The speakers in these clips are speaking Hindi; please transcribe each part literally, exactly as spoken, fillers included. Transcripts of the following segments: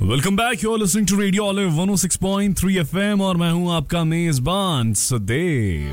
Welcome back, you are listening to radio olive one O six point three FM और मैं हूं आपका मेजबान सुदेव।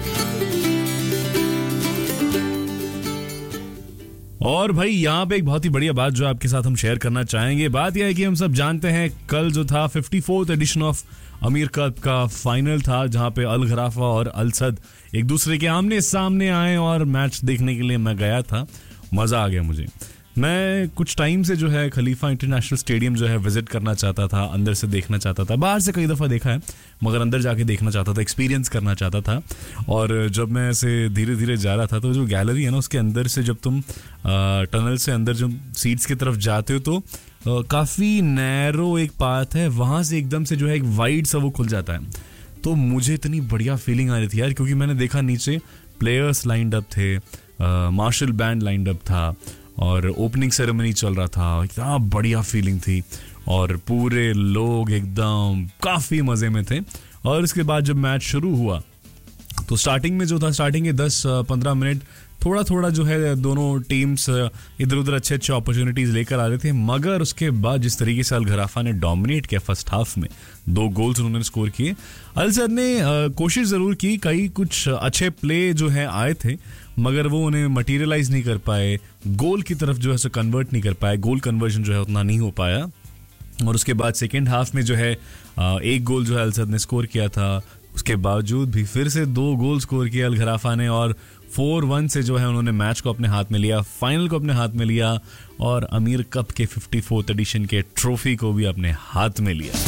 और भाई यहाँ पे एक बहुत ही बढ़िया बात जो आपके साथ हम शेयर करना चाहेंगे, बात यह है कि हम सब जानते हैं कल जो था फिफ्टी फोर्थ एडिशन ऑफ अमीर कप का फाइनल था, जहां पे अल गराफा और अल सद एक दूसरे के आमने सामने आए और मैच देखने के लिए मैं गया था। मजा आ गया मुझे। मैं कुछ टाइम से जो है खलीफा इंटरनेशनल स्टेडियम जो है विजिट करना चाहता था, अंदर से देखना चाहता था। बाहर से कई दफ़ा देखा है मगर अंदर जाके देखना चाहता था, एक्सपीरियंस करना चाहता था। और जब मैं ऐसे धीरे धीरे जा रहा था तो जो गैलरी है ना, उसके अंदर से जब तुम टनल से अंदर जो सीट्स की तरफ जाते हो तो काफ़ी नैरो एक पाथ है, वहाँ से एकदम से जो है एक वाइड सा वो खुल जाता है। तो मुझे इतनी बढ़िया फीलिंग आ रही थी यार, क्योंकि मैंने देखा नीचे प्लेयर्स लाइंड अप थे, मार्शल बैंड लाइंड अप था और ओपनिंग सेरेमनी चल रहा था। इतना बढ़िया फीलिंग थी और पूरे लोग एकदम काफ़ी मज़े में थे। और इसके बाद जब मैच शुरू हुआ तो स्टार्टिंग में जो था, स्टार्टिंग के दस पंद्रह मिनट थोड़ा थोड़ा जो है दोनों टीम्स इधर उधर अच्छे अच्छे अपॉर्चुनिटीज़ लेकर आ रहे थे, मगर उसके बाद जिस तरीके से अल गराफा ने डोमिनेट किया फर्स्ट हाफ में, दो गोल्स उन्होंने स्कोर किए। अल सद ने कोशिश ज़रूर की, कई कुछ अच्छे प्ले जो है आए थे मगर वो उन्हें मटीरियलाइज नहीं कर पाए, गोल की तरफ जो है सो कन्वर्ट नहीं कर पाए, गोल कन्वर्जन जो है उतना नहीं हो पाया। और उसके बाद सेकेंड हाफ में जो है एक गोल जो है अल सद ने स्कोर किया था, उसके बावजूद भी फिर से दो गोल स्कोर किए अल गराफा ने और फोर वन से जो है उन्होंने मैच को अपने हाथ में लिया, फाइनल को अपने हाथ में लिया और अमीर कप के फिफ्टी फोर्थ एडिशन के ट्रॉफी को भी अपने हाथ में लिया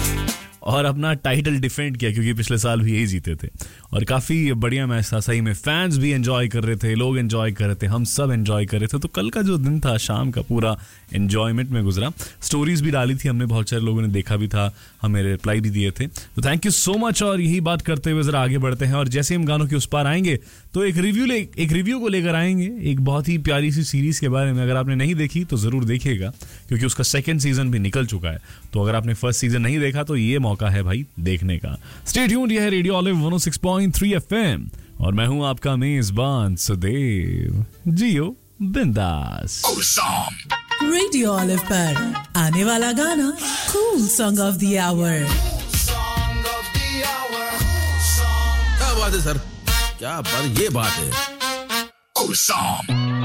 और अपना टाइटल डिफेंड किया, क्योंकि पिछले साल भी यही जीते थे। और काफ़ी बढ़िया मैच था, सही में फैंस भी एंजॉय कर रहे थे, लोग एंजॉय कर रहे थे, हम सब एंजॉय कर रहे थे। तो कल का जो दिन था शाम का पूरा एंजॉयमेंट में गुजरा। स्टोरीज भी डाली थी हमने, बहुत सारे लोगों ने देखा भी था, हमें रिप्लाई भी दिए थे, तो थैंक यू सो मच। और यही बात करते हुए ज़रा आगे बढ़ते हैं और जैसे हम गानों के उस पार आएंगे तो एक रिव्यू ले एक रिव्यू को लेकर आएंगे एक बहुत ही प्यारी सी सीरीज़ के बारे में। अगर आपने नहीं देखी तो ज़रूर देखिएगा, क्योंकि उसका सेकेंड सीजन भी निकल चुका है। तो अगर आपने फर्स्ट सीजन नहीं देखा तो ये मौका है भाई देखने का। स्टे ट्यून्ड, ये है रेडियो ऑलिव वन ओ सिक्स पॉइंट थ्री एफएम और मैं हूं आपका मेजबान सुदेव। जियो बिंदास। रेडियो ऑलिव पर आने वाला गाना cool song of the our. क्या बात है सर, क्या बात, ये बात है।